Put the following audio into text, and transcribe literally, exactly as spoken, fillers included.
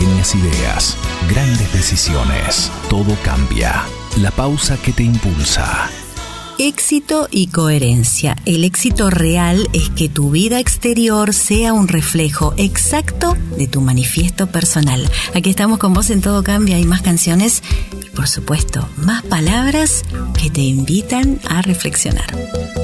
pequeñas ideas, grandes decisiones. Todo cambia. La pausa que te impulsa. Éxito y coherencia. El éxito real es que tu vida exterior sea un reflejo exacto de tu manifiesto personal. Aquí estamos con vos en Todo Cambia. Hay más canciones y, por supuesto, más palabras que te invitan a reflexionar.